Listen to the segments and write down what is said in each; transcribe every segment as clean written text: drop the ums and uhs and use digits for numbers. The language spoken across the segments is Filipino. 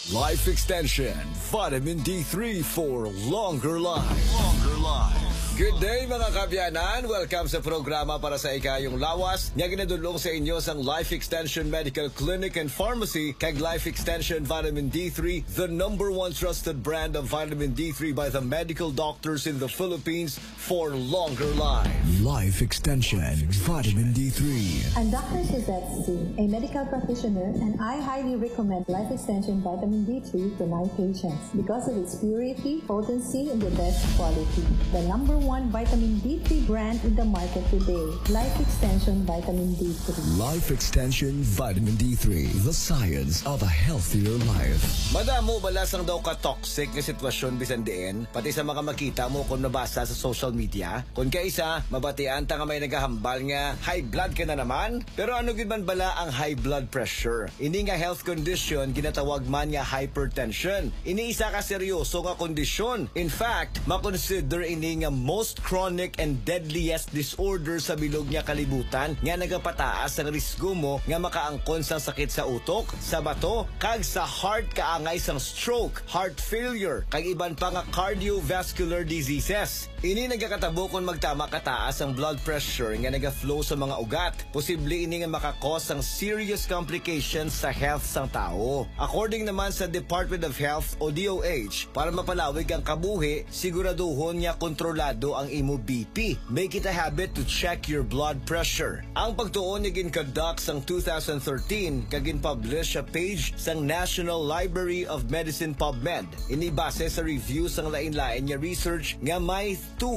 Life Extension, Vitamin D3 for longer life. Longer life. Good day mga kabyanan! Welcome sa programa para sa ikayong lawas. Nga ginadulong sa inyo sang Life Extension Medical Clinic and Pharmacy kag Life Extension Vitamin D3, the #1 trusted brand of vitamin D3 by the medical doctors in the Philippines for longer life. Life Extension Vitamin D3. I'm Dr. Suzette C., a medical practitioner, and I highly recommend Life Extension Vitamin D3 to my patients because of its purity, potency, and the best quality. The #1 vitamin D3 brand in the market today, Life Extension Vitamin D3. Life Extension Vitamin D3, the science of a healthier life. Madamo balasang daw ka-toxic na sitwasyon bisan diin, pati sa mga makita mo kung nabasa sa social media. Kung kaisa, mabatian ta nga may nagahambal nga high blood ka na naman. Pero ano gid man bala ang high blood pressure? Ini nga health condition ginatawag man nga hypertension. Ini isa ka seryoso nga kondisyon. In fact, makonsider ini nga most chronic and deadliest disorder sa bilog nga kalibutan nga nagapataas ang risgo mo nga makaangkon sa sakit sa utok, sa bato, kag sa heart kaangay sang stroke, heart failure, kag iban pa nga cardiovascular diseases. Ini nagakatabo kung magtama kataas ang blood pressure nga naga-flow sa mga ugat. Posible ini nga makakos ang serious complications sa health sang tao. According naman sa Department of Health o DOH, para mapalawig ang kabuhi, siguraduhon nga kontrolado ang imo BP. Make it a habit to check your blood pressure. Ang pagtuon niya ginconduct sang 2013 kagin publish sa page sang National Library of Medicine PubMed. Inibase sa review sang lain-lain nga research nga may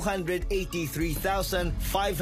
283,537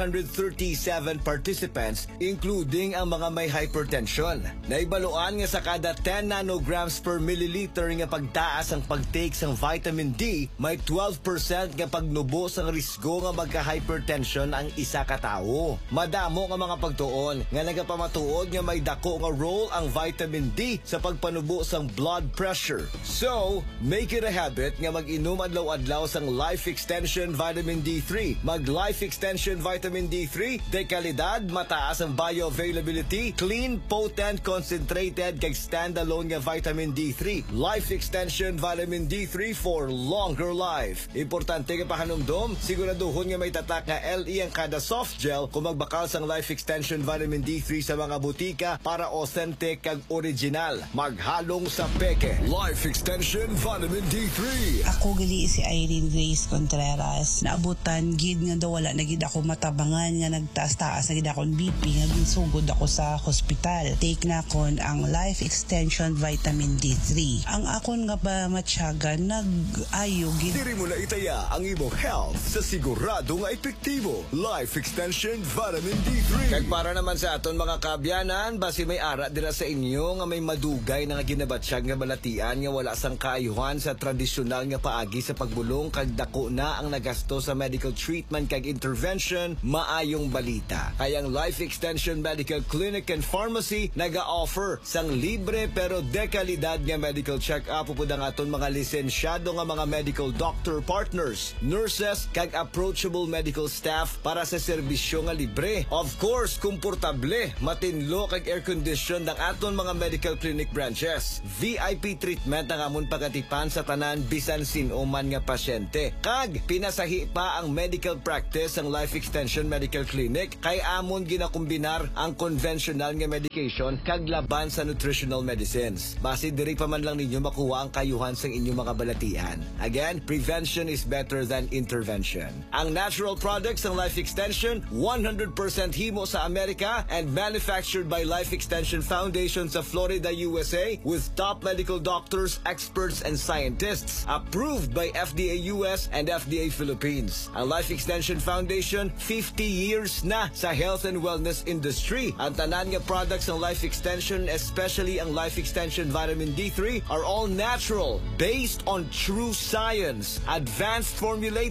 participants including ang mga may hypertension. Naibaluan nga sa kada 10 nanograms per milliliter nga pagtaas ang pagtake sang vitamin D, may 12% nga pagnubo sang risgo nga magka-hypertension ang isa ka tawo. Madamo nga mga pagtuon nga nagapamatuod nga may dako nga role ang vitamin D sa pagpanubo sang blood pressure. So, make it a habit nga mag-inom adlaw-adlaw sang Life Extension Vitamin D3. Mag-Life Extension Vitamin D3, de kalidad, mataas ang bioavailability, clean, potent, concentrated, kag standalone nga vitamin D3. Life Extension Vitamin D3 for longer life. Importante nga pahanumdom, siguraduhon nga may tatak nga LE ang kada soft gel kung magbakal sang Life Extension Vitamin D3 sa mga butika para authentic kag original. Maghalong sa peke. Life Extension Vitamin D3. Ako gali si Irene Grace Contreras. Naabutan gid nga daw wala na gid ako matabangan nga nagtaas-taas na gid akong BP nga ginsugod ako sa hospital. Take na kon ang Life Extension Vitamin D3. Ang akon nga ba matyaga nag-ayo gid. Diri mo na itaya ang imong health sa sigurado nga epektibo. Life Extension Vitamin D3. Kag para naman sa aton mga kabyanan, basi may ara dira sa inyo nga may madugay na nga ginabatsyag nga balatian nga wala sang kaayuhan sa tradisyonal nga paagi sa pagbulong kag dako na ang nagasto sa medical treatment kag intervention, maayong balita. Kaya ang Life Extension Medical Clinic and Pharmacy naga-offer sang libre pero dekalidad nga medical check-up upod ang aton mga lisensyado nga mga medical doctor partners, nurses kag approachable medical staff para sa serbisyo nga libre. Of course, komportable, matinlo kag air-conditioned ang aton mga medical clinic branches. VIP treatment ang amon pagatipan sa tanan bisan sino man nga pasyente. Kag pinasahi pa ang medical practice ang Life Extension Medical Clinic kay amon ginakombinar ang conventional nga medication kag laban sa nutritional medicines. Base diri pa man lang ninyo makuha ang kayuhan sa inyong mga balatian. Again, prevention is better than intervention. Ang natural products ng Life Extension, 100% himo sa Amerika and manufactured by Life Extension Foundation sa Florida, USA with top medical doctors, experts, and scientists. Approved by FDA US and FDA Philippines. Ang Life Extension Foundation, 50 years na sa health and wellness industry. Ang tanan nga products ng Life Extension, especially ang Life Extension Vitamin D3, are all natural, based on true science, advanced formulated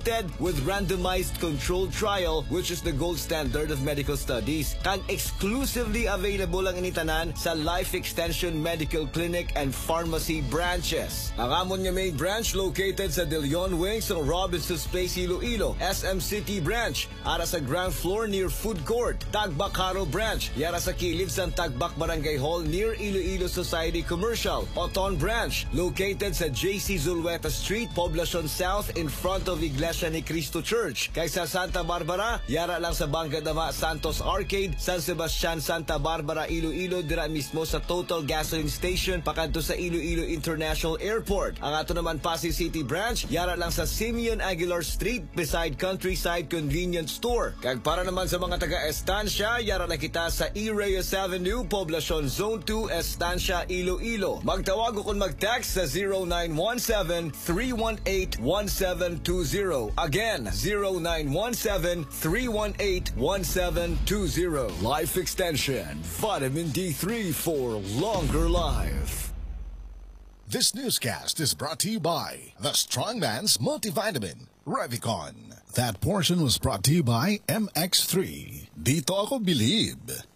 with randomized controlled trial which is the gold standard of medical studies. Kag exclusively available ang initanan sa Life Extension Medical Clinic and Pharmacy branches. Ang amon nga main branch located sa De Leon Wings ng Robinson's Place, Iloilo. SM City branch ara sa ground floor near food court. Tagbak Haro branch yara sa kilid sa Tagbak Barangay Hall near Iloilo Society Commercial. Oton branch located sa JC Zulueta Street, Poblacion South in front of Iglesia ni Cristo Church. Kaysa Santa Barbara, yara lang sa Bangka Dama Santos Arcade, San Sebastian, Santa Barbara, Iloilo, dira mismo sa Total Gasoline Station, pakanto sa Iloilo International Airport. Ang ato naman Pasig City branch, yara lang sa Simeon Aguilar Street beside Countryside Convenience Store. Kag para naman sa mga taga-Estancia, yara na kita sa E. Reyes Avenue, Poblacion Zone 2, Estancia, Iloilo. Magtawag o kung mag-text sa 0917-318-1720. Again, 0917-318-1720. Life Extension, Vitamin D3 for longer life. This newscast is brought to you by the Strongman's Multivitamin, Revicon. That portion was brought to you by MX3. Dito ako believe.